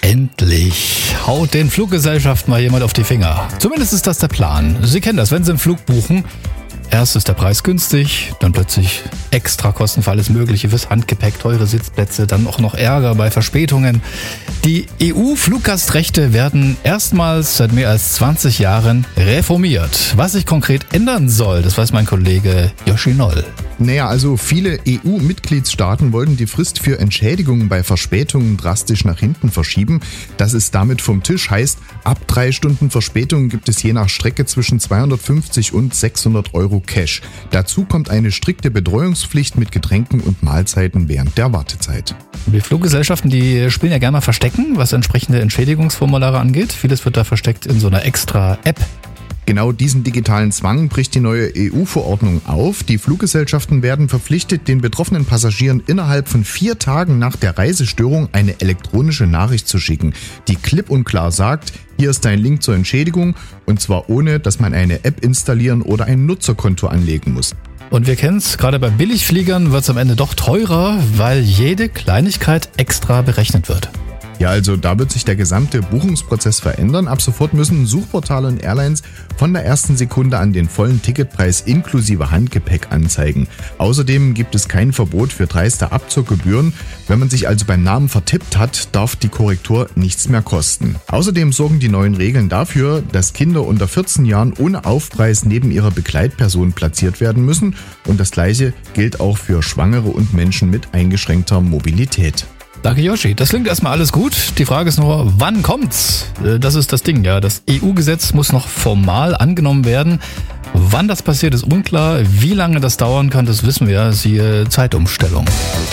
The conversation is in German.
Endlich haut den Fluggesellschaften mal jemand auf die Finger. Zumindest ist das der Plan. Sie kennen das, wenn Sie einen Flug buchen. Erst ist der Preis günstig, dann plötzlich extra Kosten für alles Mögliche, fürs Handgepäck, teure Sitzplätze, dann auch noch Ärger bei Verspätungen. Die EU-Fluggastrechte werden erstmals seit mehr als 20 Jahren reformiert. Was sich konkret ändern soll, das weiß mein Kollege Joshi Noll. Naja, also viele EU-Mitgliedstaaten wollten die Frist für Entschädigungen bei Verspätungen drastisch nach hinten verschieben. Das ist damit vom Tisch, heißt, ab 3 Stunden Verspätung gibt es je nach Strecke zwischen 250 und 600 Euro Cash. Dazu kommt eine strikte Betreuungspflicht mit Getränken und Mahlzeiten während der Wartezeit. Die Fluggesellschaften, die spielen ja gerne mal Verstecken, was entsprechende Entschädigungsformulare angeht. Vieles wird da versteckt in so einer extra App. Genau diesen digitalen Zwang bricht die neue EU-Verordnung auf. Die Fluggesellschaften werden verpflichtet, den betroffenen Passagieren innerhalb von 4 Tagen nach der Reisestörung eine elektronische Nachricht zu schicken, die klipp und klar sagt, hier ist dein Link zur Entschädigung, und zwar ohne, dass man eine App installieren oder ein Nutzerkonto anlegen muss. Und wir kennen es, gerade bei Billigfliegern wird es am Ende doch teurer, weil jede Kleinigkeit extra berechnet wird. Ja, also da wird sich der gesamte Buchungsprozess verändern. Ab sofort müssen Suchportale und Airlines von der ersten Sekunde an den vollen Ticketpreis inklusive Handgepäck anzeigen. Außerdem gibt es kein Verbot für dreiste Abzuggebühren. Wenn man sich also beim Namen vertippt hat, darf die Korrektur nichts mehr kosten. Außerdem sorgen die neuen Regeln dafür, dass Kinder unter 14 Jahren ohne Aufpreis neben ihrer Begleitperson platziert werden müssen. Und das Gleiche gilt auch für Schwangere und Menschen mit eingeschränkter Mobilität. Danke, Joshi. Das klingt erstmal alles gut. Die Frage ist nur, wann kommt's? Das ist das Ding, ja. Das EU-Gesetz muss noch formal angenommen werden. Wann das passiert, ist unklar. Wie lange das dauern kann, das wissen wir. Siehe Zeitumstellung.